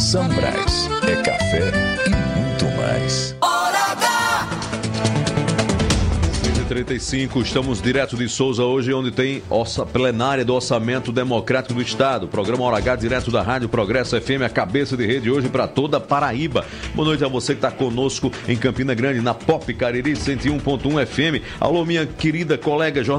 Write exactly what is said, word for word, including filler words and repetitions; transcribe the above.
Sambras é café e muito mais. trinta e cinco, estamos direto de Souza hoje, onde tem orça, plenária do Orçamento Democrático do Estado. Programa Hora H, direto da Rádio Progresso F M, a cabeça de rede hoje para toda a Paraíba. Boa noite a você que está conosco em Campina Grande, na Pop Cariri cento e um ponto um F M. Alô, minha querida colega jornalista